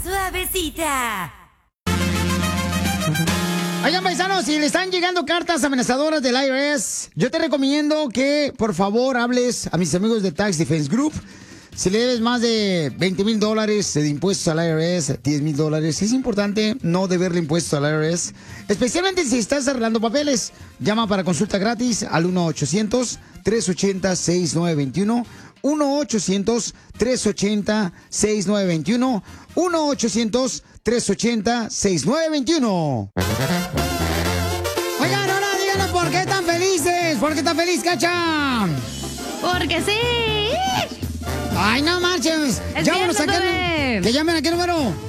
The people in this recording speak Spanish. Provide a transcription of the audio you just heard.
suavecita. Oigan, paisanos, si le están llegando cartas amenazadoras del IRS, yo te recomiendo que, por favor, hables a mis amigos de Tax Defense Group. Si le debes más de $20,000 de impuestos al IRS, $10,000, es importante no deberle impuestos al IRS, especialmente si estás arreglando papeles. Llama para consulta gratis al 1-800-380-6921. 1-800-380-6921. 1-800-380-6921. Oigan, ahora díganos por qué están felices. ¿Por qué están felices, Cacha? Porque sí. Ay, no marches. Es Llámanos viernes, aquí. bebé. Que llamen a qué número.